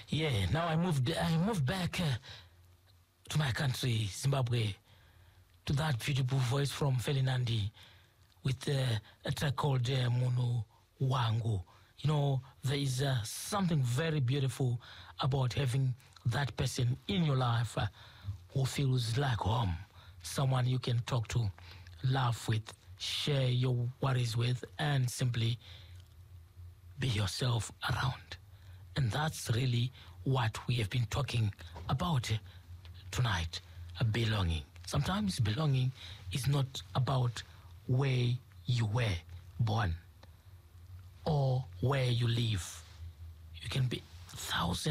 Yeah, now I moved back to my country, Zimbabwe, to that beautiful voice from Felinandi with a track called Munu Wangu. You know, there is something very beautiful about having that person in your life who feels like home, someone you can talk to, laugh with, share your worries with, and simply be yourself around. And that's really what we have been talking about tonight, belonging. Sometimes belonging is not about where you were born or where you live. You can be thousands